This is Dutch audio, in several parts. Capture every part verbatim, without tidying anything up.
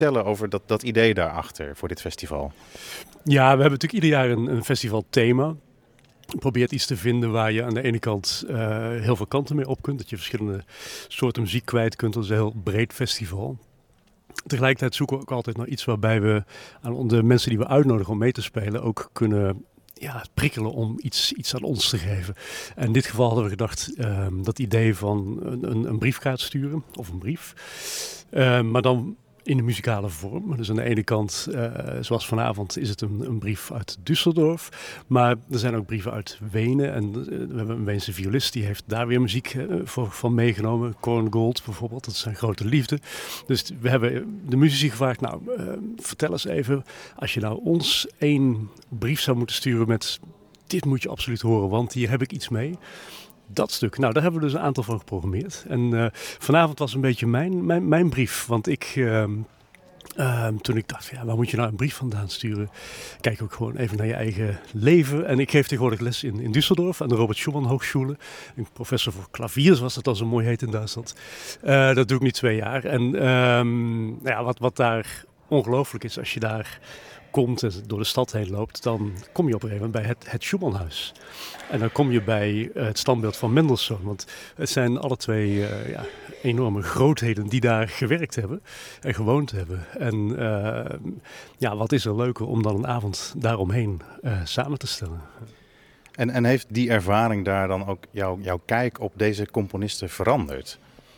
vertellen over dat, dat idee daarachter voor dit festival? Ja, we hebben natuurlijk ieder jaar een, een festivalthema. Je probeert iets te vinden waar je aan de ene kant uh, heel veel kanten mee op kunt. Dat je verschillende soorten muziek kwijt kunt. Dat is een heel breed festival. Tegelijkertijd zoeken we ook altijd naar iets waarbij we aan de mensen die we uitnodigen om mee te spelen ook kunnen ja, prikkelen om iets, iets aan ons te geven. En in dit geval hadden we gedacht uh, dat idee van een, een, een briefkaart sturen of een brief. Uh, maar dan in de muzikale vorm. Dus aan de ene kant, uh, zoals vanavond, is het een, een brief uit Düsseldorf. Maar er zijn ook brieven uit Wenen. En uh, we hebben een Weense violist, die heeft daar weer muziek uh, voor, van meegenomen. Korngold bijvoorbeeld, dat is zijn grote liefde. Dus we hebben de muzici gevraagd, nou, uh, vertel eens even, als je nou ons één brief zou moeten sturen met, dit moet je absoluut horen, want hier heb ik iets mee. Dat stuk. Nou, daar hebben we dus een aantal van geprogrammeerd. En uh, vanavond was een beetje mijn, mijn, mijn brief. Want ik, uh, uh, toen ik dacht, ja, waar moet je nou een brief vandaan sturen? Kijk ook gewoon even naar je eigen leven. En ik geef tegenwoordig les in, in Düsseldorf aan de Robert Schumann Hochschule. Een professor voor klavier, zoals dat al zo mooi heet in Duitsland. Uh, dat doe ik nu twee jaar. En um, ja, wat, wat daar ongelooflijk is, als je daar komt en door de stad heen loopt, dan kom je op een gegeven moment bij het, het Schumannhuis. En dan kom je bij uh, het standbeeld van Mendelssohn. Want het zijn alle twee uh, ja, enorme grootheden die daar gewerkt hebben en gewoond hebben. En uh, ja, wat is er leuker om dan een avond daaromheen uh, samen te stellen. En, en heeft die ervaring daar dan ook jouw, jouw kijk op deze componisten veranderd?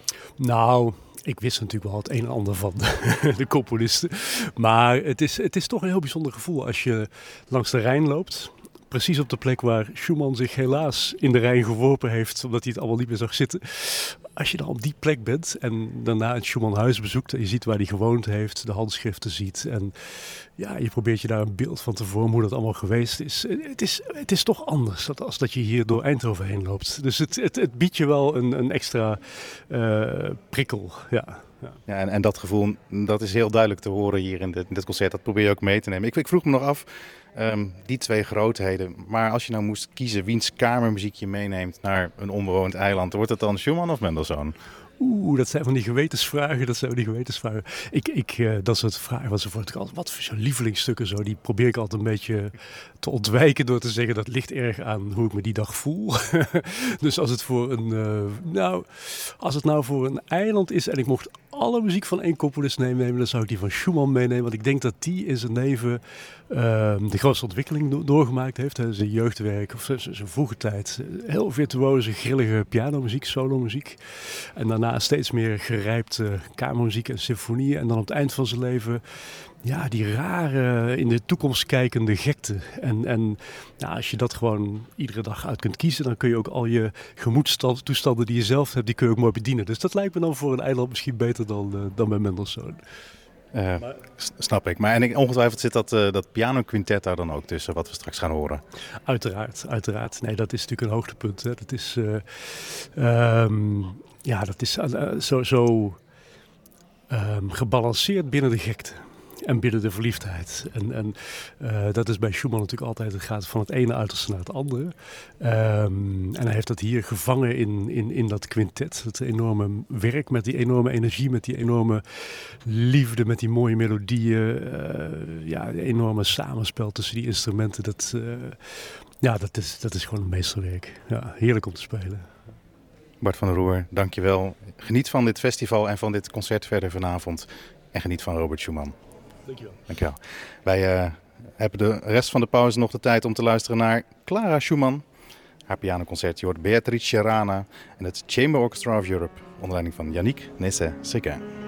Nou, ik wist natuurlijk wel het een en ander van de, de componisten. Maar het is, het is toch een heel bijzonder gevoel als je langs de Rijn loopt. Precies op de plek waar Schumann zich helaas in de Rijn geworpen heeft, omdat hij het allemaal niet meer zag zitten. Als je dan op die plek bent en daarna het Schumannhuis bezoekt en je ziet waar hij gewoond heeft, de handschriften ziet. En ja, je probeert je daar een beeld van te vormen hoe dat allemaal geweest is. Het is, het is toch anders dan als dat je hier door Eindhoven heen loopt. Dus het, het, het biedt je wel een, een extra uh, prikkel, ja. Ja. Ja, en, en dat gevoel, dat is heel duidelijk te horen hier in dit, in dit concert. Dat probeer je ook mee te nemen. Ik, ik vroeg me nog af, um, die twee grootheden. Maar als je nou moest kiezen wiens kamermuziek je meeneemt naar een onbewoond eiland, wordt het dan Schumann of Mendelssohn? Oeh, dat zijn van die gewetensvragen, dat zijn van die gewetensvragen. Ik, ik, uh, dat soort vragen, wat, altijd, wat voor zo'n lievelingsstukken zo, die probeer ik altijd een beetje te ontwijken door te zeggen, dat ligt erg aan hoe ik me die dag voel. Dus als het voor een, uh, nou, als het nou voor een eiland is en ik mocht alle muziek van één componist meenemen, dan zou ik die van Schumann meenemen, want ik denk dat die in zijn leven uh, de grootste ontwikkeling do- doorgemaakt heeft. Hè. Zijn jeugdwerk, of zijn, zijn vroege tijd. Heel virtuoze, grillige pianomuziek, solomuziek. En daarna steeds meer gerijpte kamermuziek en symfonieën. En dan op het eind van zijn leven, ja, die rare, in de toekomst kijkende gekte. En, en ja, als je dat gewoon iedere dag uit kunt kiezen, dan kun je ook al je gemoedstoestanden die je zelf hebt, die kun je ook mooi bedienen. Dus dat lijkt me dan voor een eiland misschien beter dan, uh, dan bij Mendelssohn. Uh, maar, snap ik. Maar en ik, ongetwijfeld zit dat, uh, dat pianoquintet daar dan ook tussen, wat we straks gaan horen. Uiteraard, uiteraard. Nee, dat is natuurlijk een hoogtepunt. Hè. Dat is, uh, um, ja, dat is uh, zo, zo um, gebalanceerd binnen de gekte. En binnen de verliefdheid. En, en uh, dat is bij Schumann natuurlijk altijd, het gaat van het ene uiterste naar het andere. Um, en hij heeft dat hier gevangen in, in, in dat quintet. Dat enorme werk met die enorme energie, met die enorme liefde, met die mooie melodieën. Uh, ja, een enorme samenspel tussen die instrumenten. Dat, uh, ja, dat is, dat is gewoon een meesterwerk. Ja, heerlijk om te spelen. Bart van der Roer, dankjewel. Geniet van dit festival en van dit concert verder vanavond. En geniet van Robert Schumann. Dankjewel. Dankjewel. Wij uh, hebben de rest van de pauze nog de tijd om te luisteren naar Clara Schumann. Haar pianoconcert, je hoort Beatrice Cerana en het Chamber Orchestra of Europe onder leiding van Yannick Nézet-Séguin.